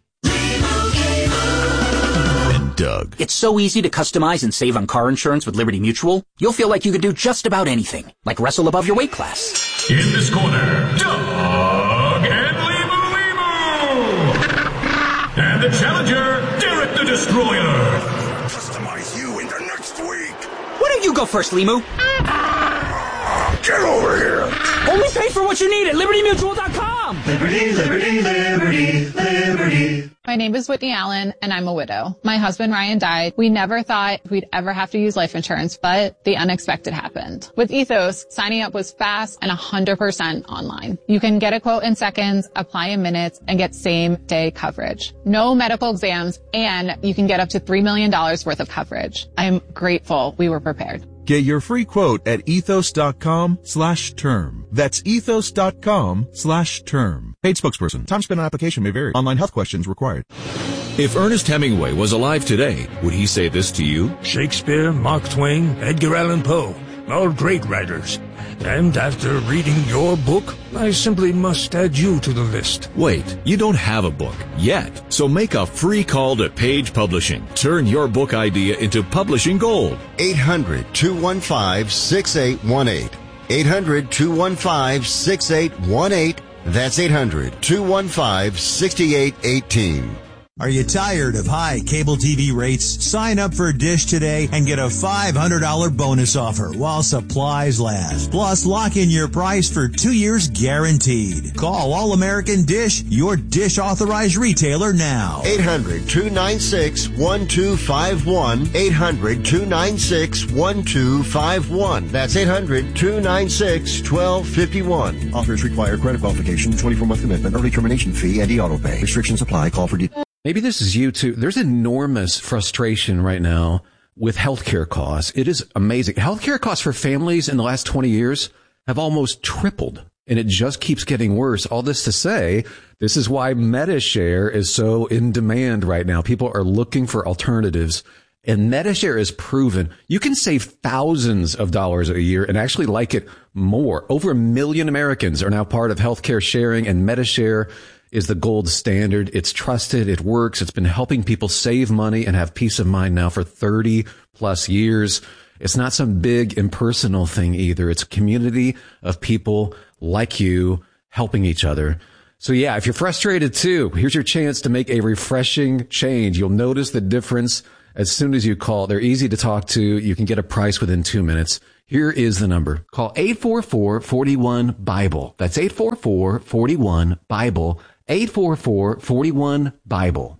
Doug. It's so easy to customize and save on car insurance with Liberty Mutual. You'll feel like you could do just about anything, like wrestle above your weight class. In this corner, Doug and Limu Limu. And the challenger, Derek the Destroyer. Customize you into next week. Why don't you go first, Limu? Get over here. Only pay for what you need at Liberty Mutual dot com. Liberty, Liberty, Liberty, Liberty. My name is Whitney Allen, and I'm a widow. My husband, Ryan, died. We never thought we'd ever have to use life insurance, but the unexpected happened. With Ethos, signing up was fast and one hundred percent online. You can get a quote in seconds, apply in minutes, and get same-day coverage. No medical exams, and you can get up to three million dollars worth of coverage. I am grateful we were prepared. Get your free quote at ethos.com slash term. That's ethos.com slash term. Paid spokesperson. Time spent on application may vary. Online health questions required. If Ernest Hemingway was alive today, would he say this to you? Shakespeare, Mark Twain, Edgar Allan Poe, all great writers. And after reading your book, I simply must add you to the list. Wait, you don't have a book yet. So make a free call to Page Publishing. Turn your book idea into publishing gold. eight hundred, two one five, six eight one eight. eight hundred, two one five, six eight one eight. That's eight hundred, two one five, six eight one eight. Are you tired of high cable T V rates? Sign up for Dish today and get a five hundred dollars bonus offer while supplies last. Plus, lock in your price for two years guaranteed. Call All American Dish, your Dish authorized retailer now. eight hundred, two nine six, one two five one. eight hundred, two nine six, one two five one. That's eight hundred, two nine six, one two five one. Offers require credit qualification, twenty-four month commitment, early termination fee, and e-auto pay. Restrictions apply. Call for details. Maybe this is you too. There's enormous frustration right now with healthcare costs. It is amazing. Healthcare costs for families in the last twenty years have almost tripled, and it just keeps getting worse. All this to say, this is why MediShare is so in demand right now. People are looking for alternatives, And Medi-Share is proven you can save thousands of dollars a year and actually like it more. Over a million Americans are now part of healthcare sharing, and Medi-Share is the gold standard. It's trusted. It works. It's been helping people save money and have peace of mind now for thirty plus years. It's not some big impersonal thing either. It's a community of people like you helping each other. So yeah, if you're frustrated too, here's your chance to make a refreshing change. You'll notice the difference as soon as you call. They're easy to talk to. You can get a price within two minutes. Here is the number. Call eight four four, four one, Bible. That's eight four four, four one, Bible. eight four four, four one, Bible.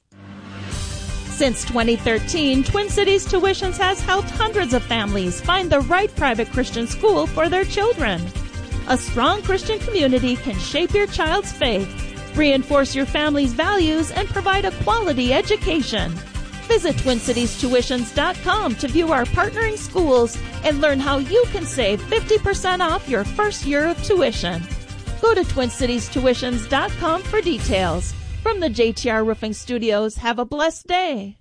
Since twenty thirteen, Twin Cities Tuitions has helped hundreds of families find the right private Christian school for their children. A strong Christian community can shape your child's faith, reinforce your family's values, and provide a quality education. Visit twin cities tuitions dot com to view our partnering schools and learn how you can save fifty percent off your first year of tuition. Go to twin cities tuitions dot com for details. From the J T R Roofing Studios, have a blessed day.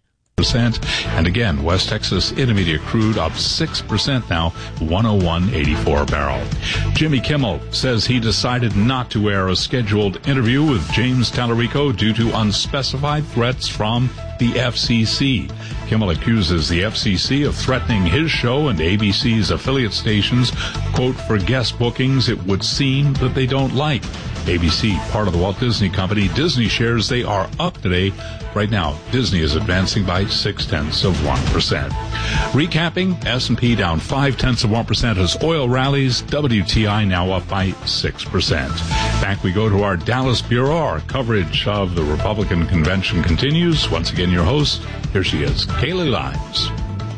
And again, West Texas Intermediate crude up six percent now, one oh one eighty-four a barrel. Jimmy Kimmel says he decided not to air a scheduled interview with James Tallarico due to unspecified threats from the F C C. Kimmel accuses the F C C of threatening his show and A B C's affiliate stations, quote, for guest bookings it would seem that they don't like. A B C, part of the Walt Disney Company, Disney shares, they are up today. Right now, Disney is advancing by six-tenths of one percent. Recapping, S and P down five-tenths of one percent as oil rallies. W T I now up by six percent. Back we go to our Dallas Bureau. Our coverage of the Republican convention continues. Once again, your host, here she is, Kaylee Lyons.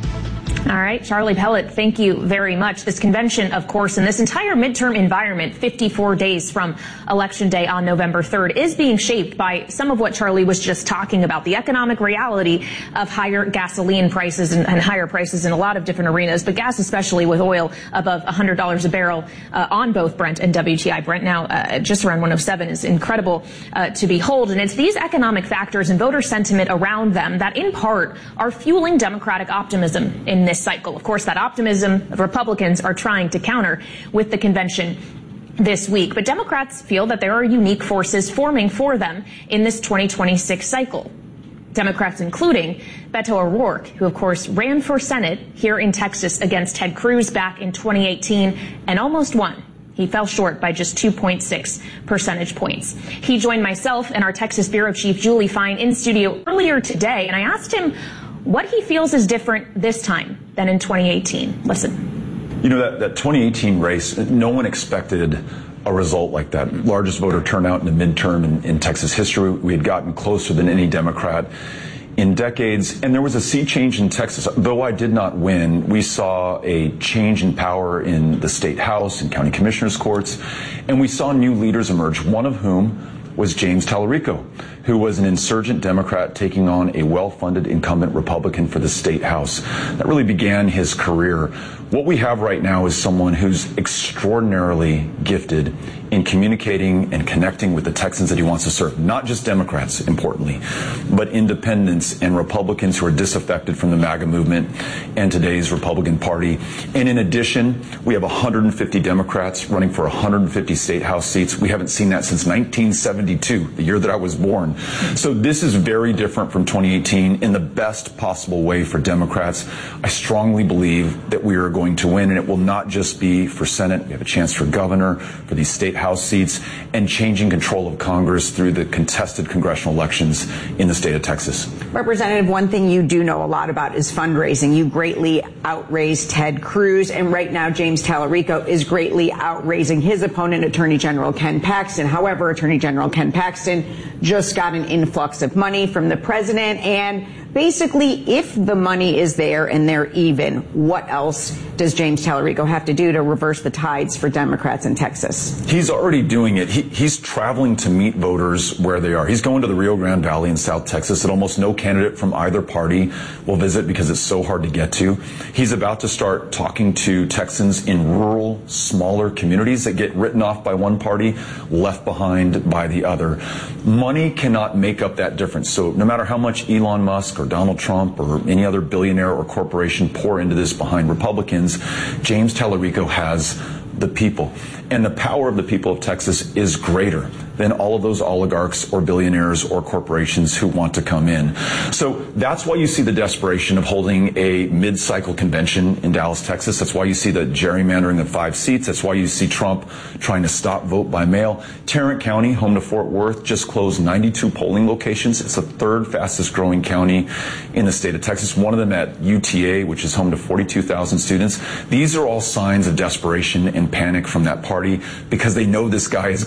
All right, Charlie Pellet, thank you very much. This convention, of course, and this entire midterm environment, fifty-four days from Election Day on November third, is being shaped by some of what Charlie was just talking about, the economic reality of higher gasoline prices and, and higher prices in a lot of different arenas, but gas especially with oil above one hundred dollars a barrel uh, on both Brent and W T I. Brent now uh, just around one oh seven is incredible uh, to behold, and it's these economic factors and voter sentiment around them that in part are fueling Democratic optimism in this cycle. Of course, that optimism Republicans are trying to counter with the convention this week. But Democrats feel that there are unique forces forming for them in this twenty twenty-six cycle. Democrats including Beto O'Rourke, who of course ran for Senate here in Texas against Ted Cruz back in twenty eighteen and almost won. He fell short by just two point six percentage points. He joined myself and our Texas Bureau Chief Julie Fine in studio earlier today, and I asked him what he feels is different this time than in twenty eighteen. Listen. You know, that, that twenty eighteen race, no one expected a result like that. Largest voter turnout in a midterm in, in Texas history. We had gotten closer than any Democrat in decades, and there was a sea change in Texas. Though I did not win, we saw a change in power in the state house and county commissioners' courts, and we saw new leaders emerge, one of whom was James Tallarico, who was an insurgent Democrat taking on a well-funded incumbent Republican for the state house. That really began his career. What we have right now is someone who's extraordinarily gifted in communicating and connecting with the Texans that he wants to serve. Not just Democrats, importantly, but independents and Republicans who are disaffected from the MAGA movement and today's Republican Party. And in addition, we have one hundred fifty Democrats running for one hundred fifty state house seats. We haven't seen that since nineteen seventy-two, the year that I was born. So this is very different from twenty eighteen in the best possible way for Democrats. I strongly believe that we are going to win, and it will not just be for Senate. We have a chance for governor, for these state house seats, and changing control of Congress through the contested congressional elections in the state of Texas. Representative, one thing you do know a lot about is fundraising. You greatly outraised Ted Cruz, and right now James Tallarico is greatly outraising his opponent, Attorney General Ken Paxton. However, Attorney General Ken Paxton just got an influx of money from the president, and basically, if the money is there and they're even, what else does James Tallarico have to do to reverse the tides for Democrats in Texas? He's already doing it. He, he's traveling to meet voters where they are. He's going to the Rio Grande Valley in South Texas that almost no candidate from either party will visit because it's so hard to get to. He's about to start talking to Texans in rural, smaller communities that get written off by one party, left behind by the other. Money cannot make up that difference. So no matter how much Elon Musk Musk or Donald Trump or any other billionaire or corporation pour into this behind Republicans, James Tallarico has the people. And the power of the people of Texas is greater than all of those oligarchs or billionaires or corporations who want to come in. So that's why you see the desperation of holding a mid-cycle convention in Dallas, Texas. That's why you see the gerrymandering of five seats. That's why you see Trump trying to stop vote by mail. Tarrant County, home to Fort Worth, just closed ninety-two polling locations. It's the third fastest growing county in the state of Texas. One of them at U T A, which is home to forty-two thousand students. These are all signs of desperation and panic from that party because they know this guy is